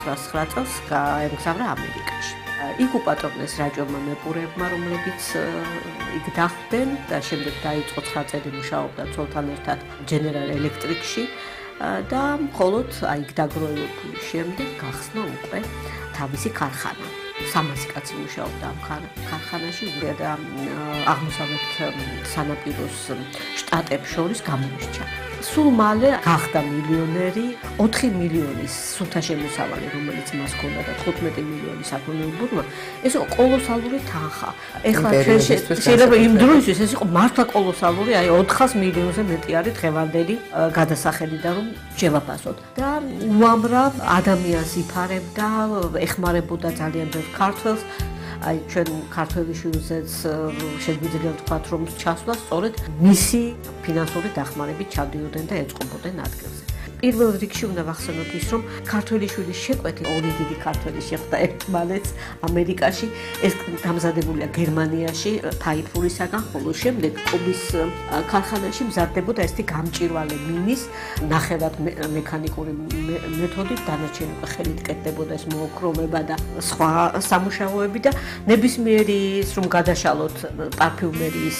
9 წელს გაემგზავრა ამერიკაში. იქ უპატრონეს რაჭომა მეპურეებმა, რომლებიც იქ დახვდნენ და შემდეგ დაიწყო 9 წელი მუშაობდა ცოლთან ერთად General Electric-ში და მხოლოდ იქ დაგროვებული შემდეგ გახსნა უკვე თავისი ქარხანა. 300 კაცი მუშაობდა ამ ქარხანაში და აღმოსავლეთ სანაპიროს შტატებს შორის გამოირჩა. სულ მალე გახდა მილიონერი, 4 მილიონის სულთა შემოსავალი, რომელიც მას ჰქონდა და 15 მილიონი საქონელბურმა, ეს იყო კოლოსალური თანხა. ეხლა შეიძლება იმ დროისთვის ეს იყო მართლა კოლოსალური, აი 400 მილიონზე მეტი არის დღევანდელი გადასახედიდან რომ შევაფასოთ. და უამრავ ადამიანს იფარებდა, ეხმარებოდა ძალიან ბევრ ქართველს. აი ჩვენ ქართველი შვილზეც შეგვიძლია ვთქვათ რომ ჩასვლა სწორედ მისი ფინანსური დახმარებით ჩადიოდნენ და ეწყობოდნენ ადგილზე. პირველ რიგში უნდა ვახსენოთ ის რომ ქართველი შვილის შეკვეთი ორი დიდი ქართველი შეხვდა ერთმანეთს ამერიკაში, ეს დამზადებულია გერმანიაში ფაიფურისაგან, ხოლო შემდეგ კუბის ქარხანაში მზადდებოდა ესეთი გამჭვირვალე მინის ნახევრად მექანიკური მეთოდით, დანარჩენი ხელით კეთდებოდა ეს მოოქროვება და სხვა სამუშაოები და ნებისმიერი ის რომ გადაშალოთ პარფიუმერიის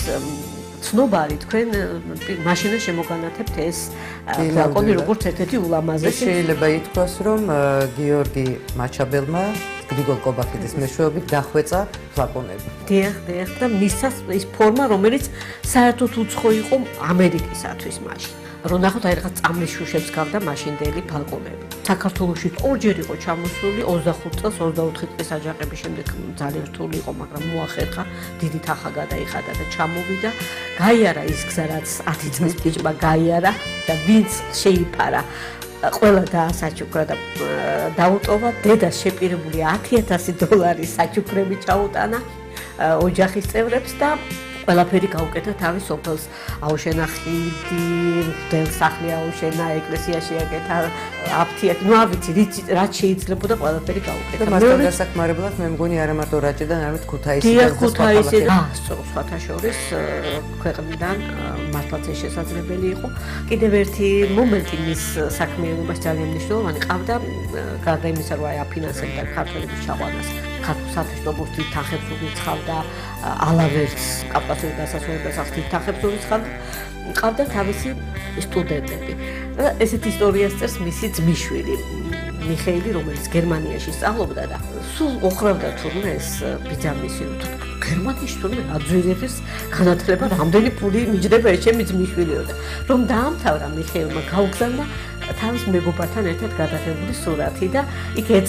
ცნობარი თქვენ მაშინა შემოგანათებთ ეს ფლაკონი როგორც ერთ-ერთი ულამაზესი. შეიძლება ითქვას რომ გიორგი მაჩაბელმა გრიგოლ კობახიძის მეშვეობით დახვეწა ფლაკონები. დიახ და მისცა ის ფორმა რომელიც საერთოდ უცხო იყო ამერიკისათვის მაშინ. რომ ნახოთ აი რაღაც წამლის შუშებს გავდა მაშინდელი ფლაკონები. საქართველოში ორჯერ იყო ჩამოსული 25 წელს 24 წლის აჯანყების შემდეგ ძალიან რთული იყო, მაგრამ მოახერხა, დიდი თანხა გადაიხადა და ჩამოვიდა. გაიარა ის გზა რაც 10 წლის ბიჭმა გაიარა და ვინც შეიფარა ყველა დაასაჩუქრა და დაუტოვა დედას შეპირებული $10,000 საჩუქრები ჩაუტანა ოჯახის წევრებს და ყველაფერი გაუკეთა თავის სოფელს. აუშენა ხიდი, მღვდელსახლი აუშენა, ეკლესია შეაკეთა, აფთიაქი, ნუ არ ვიცი, რაც შეიძლებოდა ყველაფერი გაუკეთა. მასთან დასახმარებლად მე მგონი არა მარტო რაჭიდან, არამედ ქუთაისიდან და ქუთაისი სწორ სხვათა შორის ქვეყნიდან მართლაც ეს შესაძლებელი იყო. კიდევ ერთი მომენტი მის საქმიანობაში ძალიან მნიშვნელოვანი ყავდა, გარდა იმისა, რომ აი აფინანსებდა ქართველების ჩაყვანას. ქართულსათვის როგორც თანხებს უცხავდა, ალავერს კავკასიური დასასვენებლად სახით თანხებს უცხავდა, ყავდა თავისი სტუდენტები. ესეთ ისტორიას წერს მისი ძმისშვილი მიხეილი, რომელიც გერმანიაში სწავლობდა და სულ ოხრავდა თურმე ეს ბიძამისი, რომ გერმანიაში თურმე აძვირებს განათლება, რამდენი პული მიჯდება ეს ჩემი ძმისშვილიო და რომ დაამთავრა მიხეილმა გაუგზავნა თავის მეგობართან ერთად გადაღებული სურათი და იქ